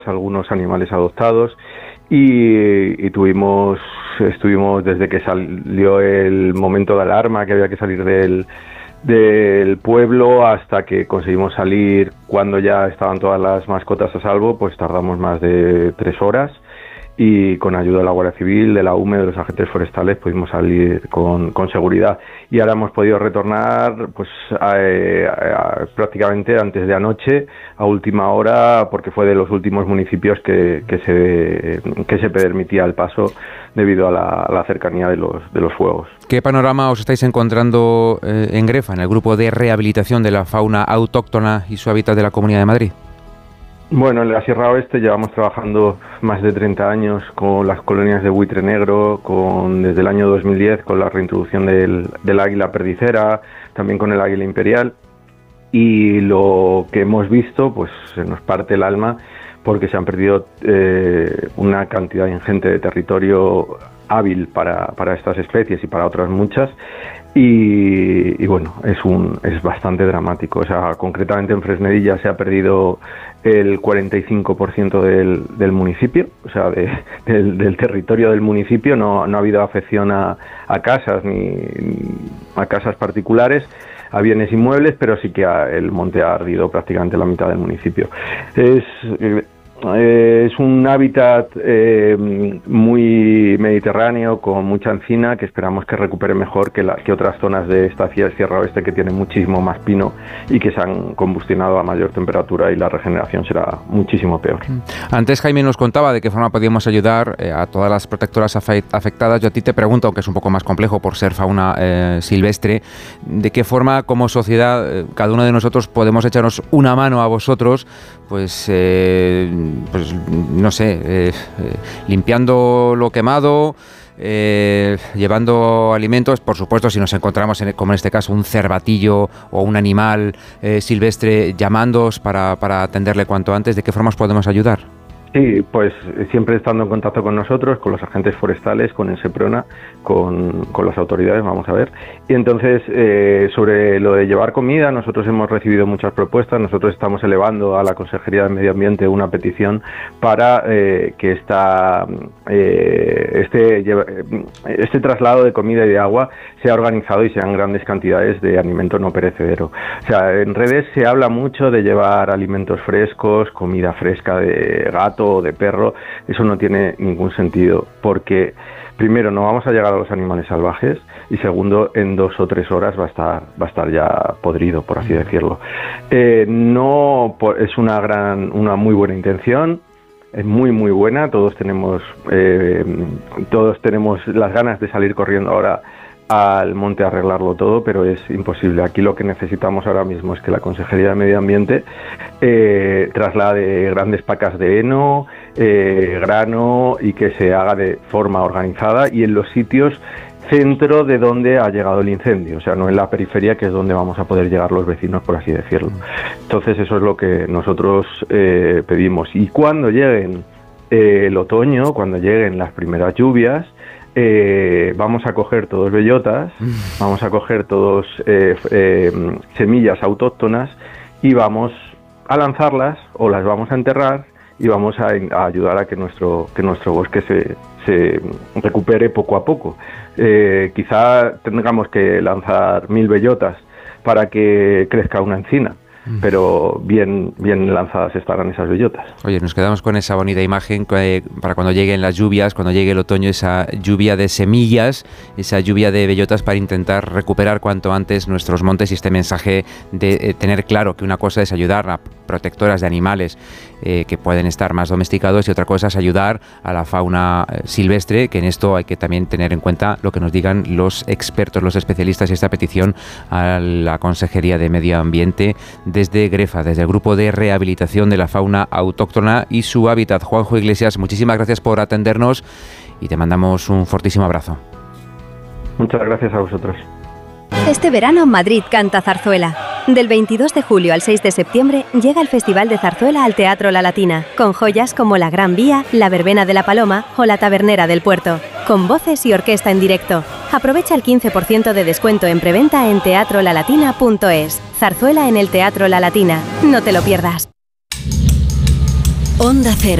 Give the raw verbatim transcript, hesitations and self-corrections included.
algunos animales adoptados y, y tuvimos, estuvimos desde que salió el momento de alarma que había que salir del, del pueblo hasta que conseguimos salir cuando ya estaban todas las mascotas a salvo, pues tardamos más de tres horas. Y con ayuda de la Guardia Civil, de la U M E, de los agentes forestales, pudimos salir con, con seguridad. Y ahora hemos podido retornar pues a, a, a, prácticamente antes de anoche, a última hora, porque fue de los últimos municipios que, que, se, que se permitía el paso debido a la, a la cercanía de los, de los fuegos. ¿Qué panorama os estáis encontrando eh, en Grefa, en el grupo de rehabilitación de la fauna autóctona y su hábitat de la Comunidad de Madrid? Bueno, en la Sierra Oeste llevamos trabajando más de treinta años con las colonias de buitre negro, con desde el año dos mil diez con la reintroducción del, del águila perdicera, también con el águila imperial, y lo que hemos visto pues se nos parte el alma porque se han perdido eh, una cantidad ingente de territorio hábil para, para estas especies y para otras muchas. Y, y bueno, es un es bastante dramático. O sea, concretamente en Fresnedilla se ha perdido el cuarenta y cinco por ciento del, del municipio, o sea, de, del, del territorio del municipio. No, no ha habido afección a, a casas ni a casas particulares, a bienes inmuebles, pero sí que ha, el monte ha ardido prácticamente la mitad del municipio. Es eh, Eh, es un hábitat eh, muy mediterráneo, con mucha encina, que esperamos que recupere mejor que, la, que otras zonas de esta Sierra Oeste, que tienen muchísimo más pino y que se han combustionado a mayor temperatura, y la regeneración será muchísimo peor. Antes Jaime nos contaba de qué forma podíamos ayudar eh, a todas las protectoras afectadas. Yo a ti te pregunto, aunque es un poco más complejo por ser fauna eh, silvestre, de qué forma como sociedad eh, cada uno de nosotros podemos echarnos una mano a vosotros, pues... Eh, pues no sé, eh, eh, limpiando lo quemado, eh, llevando alimentos, por supuesto, si nos encontramos, en, como en este caso, un cervatillo o un animal eh, silvestre, llamándoos para, para atenderle cuanto antes. ¿De qué formas podemos ayudar? Sí, pues siempre estando en contacto con nosotros, con los agentes forestales, con el SEPRONA, con, con las autoridades, vamos a ver. Y entonces, eh, sobre lo de llevar comida, nosotros hemos recibido muchas propuestas. Nosotros estamos elevando a la Consejería de Medio Ambiente una petición para eh, que esta, eh, este, este traslado de comida y de agua sea organizado y sean grandes cantidades de alimento no perecedero. O sea, en redes se habla mucho de llevar alimentos frescos, comida fresca de gato o de perro. Eso no tiene ningún sentido, porque primero no vamos a llegar a los animales salvajes, y segundo, en dos o tres horas va a estar va a estar ya podrido, por así decirlo. Eh, no es una gran una muy buena intención, es muy muy buena. Todos tenemos eh, todos tenemos las ganas de salir corriendo ahora al monte a arreglarlo todo, pero es imposible. Aquí lo que necesitamos ahora mismo es que la Consejería de Medio Ambiente eh, traslade grandes pacas de heno, eh, grano, y que se haga de forma organizada y en los sitios centro de donde ha llegado el incendio, o sea, no en la periferia, que es donde vamos a poder llegar los vecinos, por así decirlo. Entonces eso es lo que nosotros eh, pedimos. Y cuando lleguen eh, el otoño, cuando lleguen las primeras lluvias, Eh, vamos a coger todos bellotas, vamos a coger todos eh, eh, semillas autóctonas, y vamos a lanzarlas o las vamos a enterrar, y vamos a, a ayudar a que nuestro que nuestro bosque se, se recupere poco a poco. Eh, quizá tengamos que lanzar mil bellotas para que crezca una encina, pero bien bien lanzadas estarán esas bellotas. Oye, nos quedamos con esa bonita imagen eh, para cuando lleguen las lluvias, cuando llegue el otoño, esa lluvia de semillas, esa lluvia de bellotas, para intentar recuperar cuanto antes nuestros montes, y este mensaje de eh, tener claro que una cosa es ayudar a protectoras de animales eh, que pueden estar más domesticados, y otra cosa es ayudar a la fauna eh, silvestre, que en esto hay que también tener en cuenta lo que nos digan los expertos, los especialistas, y esta petición a la Consejería de Medio Ambiente desde Grefa, desde el grupo de rehabilitación de la fauna autóctona y su hábitat. Juanjo Iglesias, muchísimas gracias por atendernos y te mandamos un fortísimo abrazo. Muchas gracias a vosotros. Este verano Madrid canta zarzuela. Del veintidós de julio al seis de septiembre llega el Festival de Zarzuela al Teatro La Latina, con joyas como La Gran Vía, La Verbena de la Paloma o La Tabernera del Puerto, con voces y orquesta en directo. Aprovecha el quince por ciento de descuento en preventa en teatro la latina punto es. Zarzuela en el Teatro La Latina. No te lo pierdas. Onda Cero.